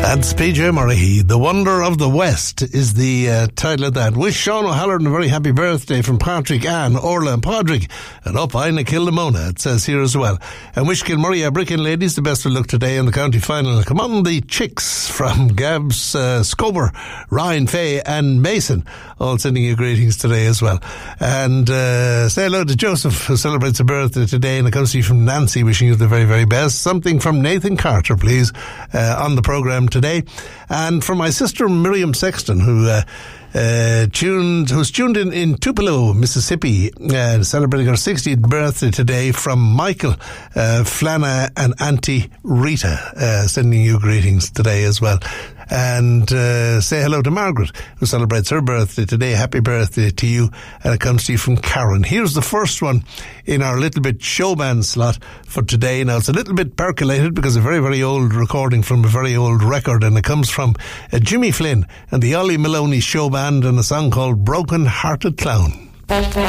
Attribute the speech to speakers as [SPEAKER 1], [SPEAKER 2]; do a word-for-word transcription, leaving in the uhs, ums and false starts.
[SPEAKER 1] That's P J Murray. The Wonder of the West is the uh, title of that. Wish Sean O'Halloran a very happy birthday from Patrick, Anne, Orla and Padraig. And up Ina Kildamona, it says here as well. And wish Kilmurray a Brickin ladies the best of luck today in the county final. Come on, the chicks from Gabs, uh, Scober, Ryan, Faye and Mason, all sending you greetings today as well. And uh, say hello to Joseph, who celebrates a birthday today, and it comes to you from Nancy, wishing you the very, very best. Something from Nathan Carter, please, uh, on the programme today. And from my sister Miriam Sexton, who uh, uh, tuned, who's tuned in in Tupelo, Mississippi, uh, celebrating her sixtieth birthday today, from Michael, uh, Flana and Auntie Rita, uh, sending you greetings today as well. And uh, say hello to Margaret, who celebrates her birthday today. Happy birthday to you. And it comes to you from Karen. Here's the first one in our little bit showband slot for today. Now, it's a little bit percolated because a very, very old recording from a very old record, and it comes from uh, Jimmy Flynn and the Ollie Maloney Show Band, and a song called Broken Hearted Clown.